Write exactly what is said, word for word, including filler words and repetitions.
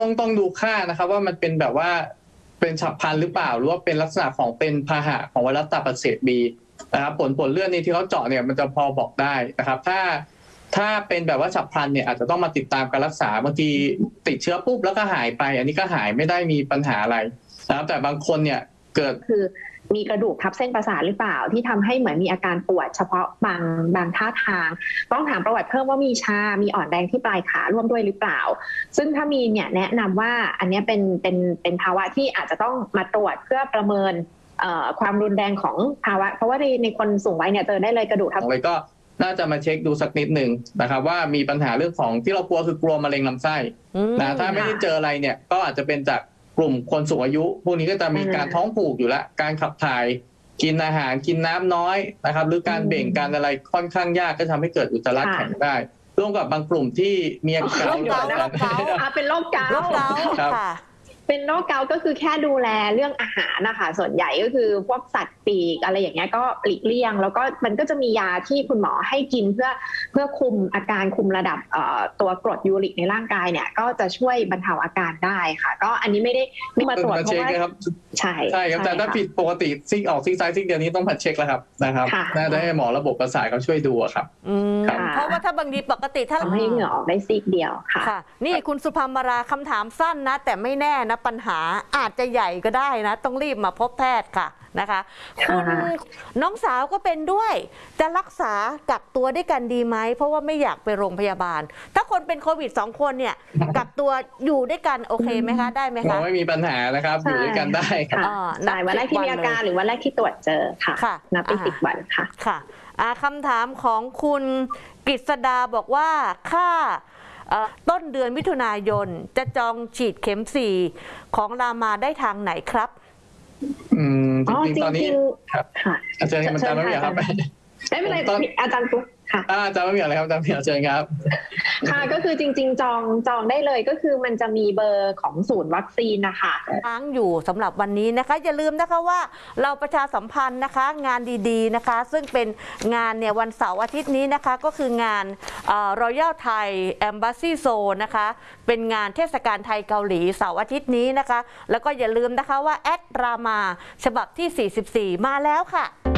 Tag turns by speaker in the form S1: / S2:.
S1: ต้องต้องดูค่านะครับว่ามันเป็นแบบว่าเป็นฉับพลันหรือเปล่าหรือว่าเป็นลักษณะของเป็นพาหะของไวรัสตับอักเสบบีนะครับผลผลเลือดนี้ที่เขาเจาะเนี่ยมันจะพอบอกได้นะครับถ้าถ้าเป็นแบบว่าฉับพลันเนี่ยอาจจะต้องมาติดตามการรักษาบางทีติดเชื้อปุ๊บแล้วก็หายไปอันนี้ก็หายไม่ได้มีปัญหาอะไรนะครับแต่บางคนเนี่ยเกิด
S2: คือมีกระดูกทับเส้นประสาทหรือเปล่าที่ทำให้เหมือนมีอาการปวดเฉพาะบางบางท่าทางต้องถามประวัติเพิ่มว่ามีชา มีอ่อนแรงที่ปลายขาร่วมด้วยหรือเปล่าซึ่งถ้ามีเนี่ยแนะนำว่าอันนี้เป็นเป็นเป็นภาวะที่อาจจะต้องมาตรวจเพื่อประเมินความรุนแรงของภาวะเพราะว่าในในคนสูงวัยเนี่ยเจอได้เลยกระดูกทับ
S1: เลยก็น่าจะมาเช็คดูสักนิดหนึ่งนะครับว่ามีปัญหาเรื่องของที่เรากลัวคือกลัวมะเร็งลำไส้นะถ้าไม่ได้เจออะไรเนี่ยก็อาจจะเป็นจากกลุ่มคนสูงอายุพวกนี้ก็จะมีการท้องผูกอยู่แล้วการขับถ่ายกินอาหารกินน้ำน้อยนะครับหรือการเบ่งการอะไรค่อนข้างยากก็ทำให้เกิดอุจจาระแข็งได้ร่วมกับบางกลุ่มที่มีอาการ
S2: เป็นโรคเกาต์เป็นโรคเกาต์เป็นโรคเกาต์ก็คือแค่ดูแลเรื่องอาหารนะคะส่วนใหญ่ก็คือพวกสัตว์ปีกอะไรอย่างเงี้ยก็หลีกเลี่ยงแล้วก็มันก็จะมียาที่คุณหมอให้กินเพื่อเพื่อคุมอาการคุมระดับตัวกรดยูริกในร่างกายเนี่ยก็จะช่วยบรรเทาอาการได้ค่ะก็อันนี้ไม่ได้ไม่มาตรวจเพราะว่าใช่
S1: ใช่ครับแต่ถ้าผิดปกติซิกออกซิกซ้ายซิกเดียวนี้ต้องผัดเช็คแล้วครับนะครับน่าจะให้หมอระบบประสาทเขาช่วยดูครับ
S3: เพราะว่าถ้าบางทีปกติถ้า
S2: ทำให้เหงื่อออกได้ซีกเดียวค่ะ
S3: นี่คุณสุภามาราคำถามสั้นนะแต่ไม่แน่นะปัญหาอาจจะใหญ่ก็ได้นะต้องรีบมาพบแพทย์ค่ะนะคะคุณน้องสาวก็เป็นด้วยจะรักษากักตัวด้วยกันดีไหมเพราะว่าไม่อยากไปโรงพยาบาลถ้าคนเป็นโควิดสองคนเนี่ยกักตัวอยู่ด้วยกันโอเคไหมคะได้ไหมคะ
S1: ไม่มีปัญหานะครับอยู่ด้วยกันได้
S2: ค่ะใช่วันแรกที่มีอาการหรือวันแรกที่ตรวจเจอค่ะนับไปสิบวันค่ะ
S3: ค่ะคำถามของคุณกฤษดาบอกว่าค่าต้นเดือนมิถุนายนจะจองฉีดเข็มสี่ของรามาได้ทางไหนครับ
S1: อืมจริงๆตอนนี้ครับอาจารย์มันจำไม่ได้ครับ
S2: ไม่เป็นไรอาจารย์ปุ๊บค่ะ
S1: อาจารย์ไม่มีอะไรครับอาจารย์เพียรเชิญครับ
S2: ค่ะก็คือจริงๆจองจองได้เลยก็คือมันจะมีเบอร์ของศูนย์วัคซีนนะคะ
S3: ค้างอยู่สำหรับวันนี้นะคะอย่าลืมนะคะว่าเราประชาสัมพันธ์นะคะงานดีๆนะคะซึ่งเป็นงานเนี่ยวันเสาร์อาทิตย์นี้นะคะก็คืองานรอยัลไทยแอมบาซีโซนะคะเป็นงานเทศกาลไทยเกาหลีเสาร์อาทิตย์นี้นะคะแล้วก็อย่าลืมนะคะว่าแอดรามาฉบับที่สี่สิบสี่มาแล้วค่ะ